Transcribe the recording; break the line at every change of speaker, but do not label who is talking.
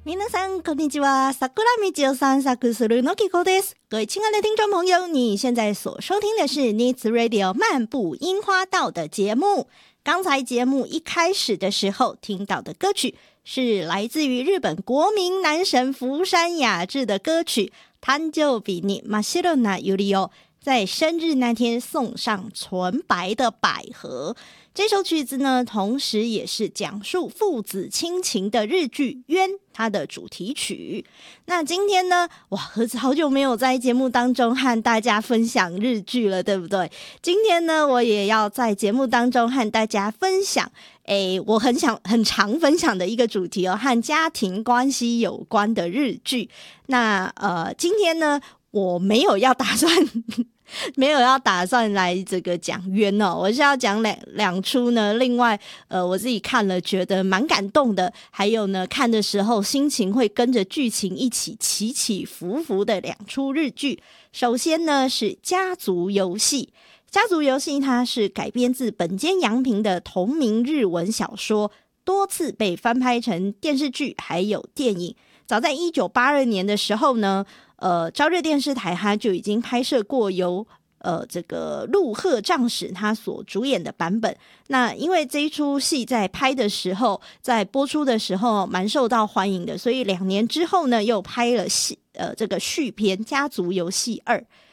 皆さんこんにちは、桜道代さん作するのきこです。各位亲爱的听众朋友，你现在所收听的是 Nids Radio 漫步樱花道的节目。刚才节目一开始的时候听到的歌曲是来自于日本国民男神福山雅治的歌曲誕生日に真っ白なユリを，在生日那天送上纯白的百合。这首曲子呢，同时也是讲述父子亲情的日剧《冤》它的主题曲。那今天呢，哇，盒子好久没有在节目当中和大家分享日剧了，对不对？今天呢，我也要在节目当中和大家分享我很常分享的一个主题哦，和家庭关系有关的日剧。那今天呢，我没有要打算来这个讲冤哦，我是要讲两出呢。另外我自己看了觉得蛮感动的，还有呢看的时候心情会跟着剧情一起起起伏伏的两出日剧。首先呢是家族游戏。家族游戏它是改编自本间洋平的同名日文小说，多次被翻拍成电视剧还有电影。早在1982年的时候呢，朝日电视台它就已经拍摄过由这个陆鹤丈史他所主演的版本。那因为这一出戏在拍的时候，在播出的时候蛮受到欢迎的，所以2年之后呢又拍了这个续篇《家族游戏2》。